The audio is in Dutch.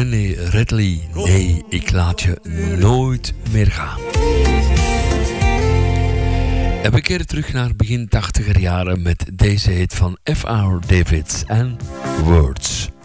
René Redley. Nee, ik laat je nooit meer gaan. En we keren terug naar begin 80er jaren met deze hit van F.R. Davids en Words.